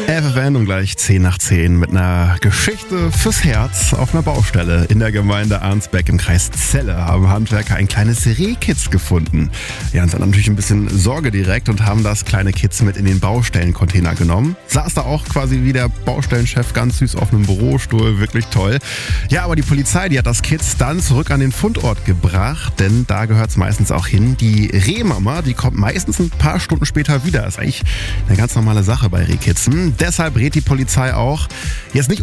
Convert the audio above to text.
FFN und gleich 10 nach 10 mit einer Geschichte fürs Herz auf einer Baustelle. In der Gemeinde Arnsberg im Kreis Celle haben Handwerker ein kleines Rehkitz gefunden. Ja, und dann natürlich ein bisschen Sorge direkt und haben das kleine Kitz mit in den Baustellencontainer genommen. Saß da auch quasi wie der Baustellenchef ganz süß auf einem Bürostuhl, wirklich toll. Ja, aber die Polizei, die hat das Kitz dann zurück an den Fundort gebracht, denn da gehört es meistens auch hin. Die Rehmama, die kommt meistens ein paar Stunden später wieder. Das ist eigentlich eine ganz normale Sache bei Rehkitzen. Deshalb rät die Polizei auch, jetzt nicht